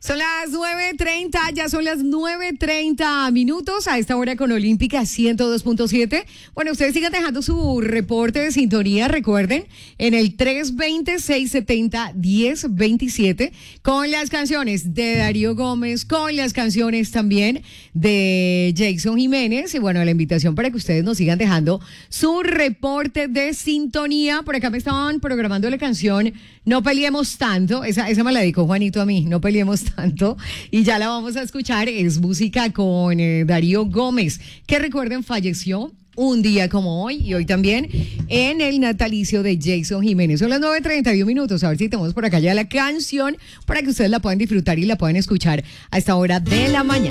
Son las 9:30, ya son las 9:30 minutos a esta hora con Olímpica 102.7. Bueno, ustedes sigan dejando su reporte de sintonía, recuerden, en el 320-670-1027 con las canciones de Darío Gómez, con las canciones también de Jason Jiménez. Y bueno, la invitación para que ustedes nos sigan dejando su reporte de sintonía. Por acá me estaban programando la canción No Peleemos Tanto, esa me la dedicó Juanito a mí, No Peleemos Tanto, y ya la vamos a escuchar. Es música con Darío Gómez, que recuerden falleció un día como hoy y hoy también en el natalicio de Jason Jiménez. Son las 9:31 minutos, a ver si tenemos por acá ya la canción para que ustedes la puedan disfrutar y la puedan escuchar a esta hora de la mañana.